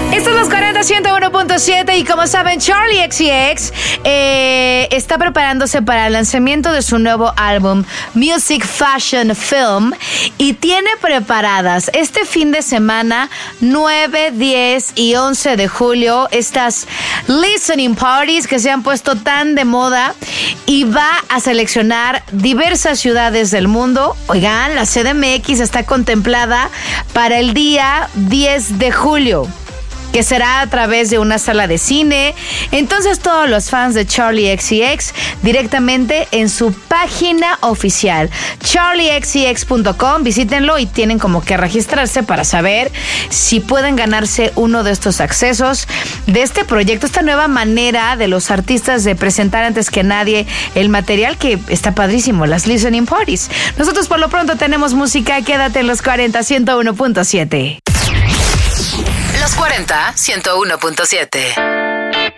Estos son los 40 101.7 y como saben, Charli XCX está preparándose para el lanzamiento de su nuevo álbum Music Fashion Film y tiene preparadas este fin de semana 9, 10 y 11 de julio estas listening parties que se han puesto tan de moda y va a seleccionar diversas ciudades del mundo. Oigan, la CDMX está contemplada para el día 10 de julio. Que será a través de una sala de cine. Entonces todos los fans de Charli XCX directamente en su página oficial charlixcx.com, visítenlo y tienen como que registrarse para saber si pueden ganarse uno de estos accesos de este proyecto, esta nueva manera de los artistas de presentar antes que nadie el material, que está padrísimo, las listening parties. Nosotros por lo pronto tenemos música, quédate en los 40 101.7. Los 40 101.7.